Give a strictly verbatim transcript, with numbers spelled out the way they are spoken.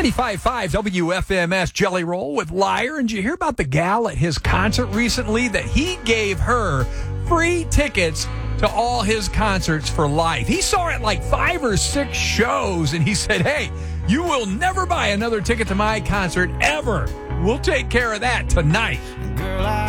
ninety-five point five W F M S Jelly Roll with Liar. And did you hear about the gal at his concert recently that he gave her free tickets to all his concerts for life? He saw it like five or six shows, and he said, hey, you will never buy another ticket to my concert ever. We'll take care of that tonight. Girl, I